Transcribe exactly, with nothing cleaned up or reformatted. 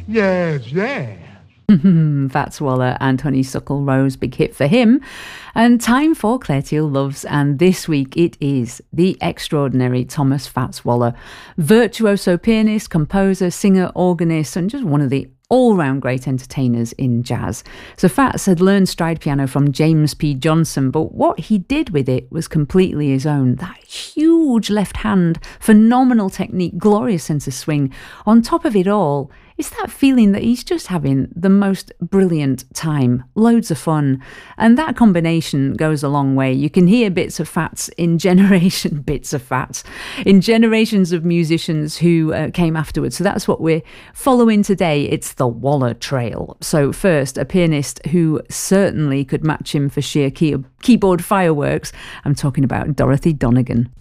Yes, yes. Fats Waller and Honeysuckle Rose, big hit for him. And time for Claire Teal Loves, and this week it is the extraordinary Thomas Fats Waller, virtuoso pianist, composer, singer, organist, and just one of the all-round great entertainers in jazz. So Fats had learned stride piano from James P. Johnson, but what he did with it was completely his own. That huge left hand, phenomenal technique, glorious sense of swing. On top of it all, it's that feeling that he's just having the most brilliant time, loads of fun. And that combination goes a long way. You can hear bits of Fats in generation, bits of Fats, in generations of musicians who uh, came afterwards. So that's what we're following today. It's the Waller Trail. So first, a pianist who certainly could match him for sheer key- keyboard fireworks. I'm talking about Dorothy Donegan.